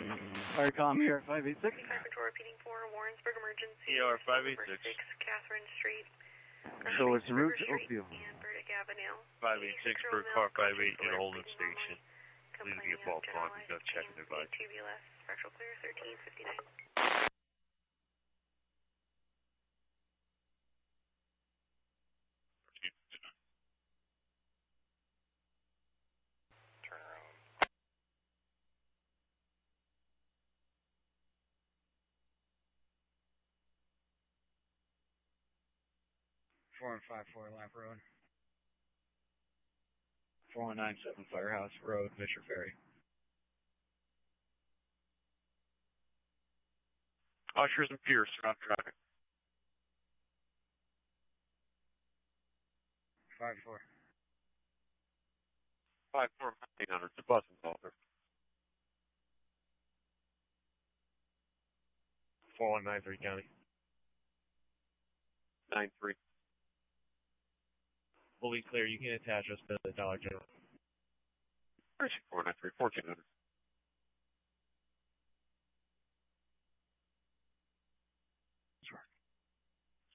Firecom here, 586. Control repeating for Warrensburg emergency. ER 586. 6 Catherine Street. So it's route to Oakview. And Burdick Avenue. 586 for car 58 in Holden Station. Please get ball clock and go check the device. TBLS, partial clear, 1359. Turn around. Four and 54 Lap Road. 4197 Firehouse Road, Fisher Ferry. Ushers and Pierce, stop traffic. 54. 54-1500, the bus involved. 4193 County. 93. Fully clear, you can attach us to the Dollar General. 493, 1400.